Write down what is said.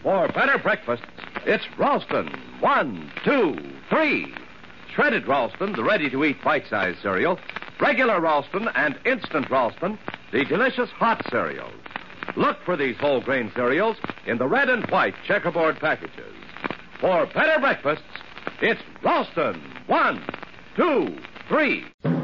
For better breakfasts, it's Ralston. 1, 2, 3. Shredded Ralston, the ready-to-eat bite-sized cereal. Regular Ralston and instant Ralston, the delicious hot cereals. Look for these whole grain cereals in the red and white checkerboard packages. For better breakfasts, it's Ralston. 1, 2, 3.